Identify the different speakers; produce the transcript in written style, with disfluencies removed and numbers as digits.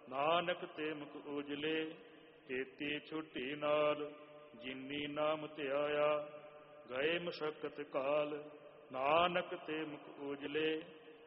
Speaker 1: ਨਾਨਕ ਤੇ ਮੁਖ ਉਜਲੇ, ਕੀਤੀ ਛੁੱਟੀ ਨਾਲ, ਜਿਨੀ ਨਾਮ ਧਿਆਇਆ, ਗਏ ਮੁਸ਼ੱਕਤ ਕਾਲ। ਨਾਨਕ ਤੇ ਮੁਖ ਉਜਲੇ,